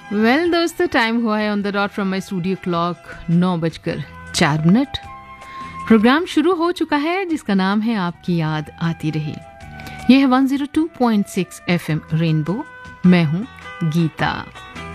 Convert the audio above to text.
Well दोस्तों, time हुआ है on the dot from my studio clock 9:04। Programme शुरू हो चुका है जिसका नाम है आपकी याद आती रही। यह है 102.6 FM रेनबो। मैं हूँ गीता।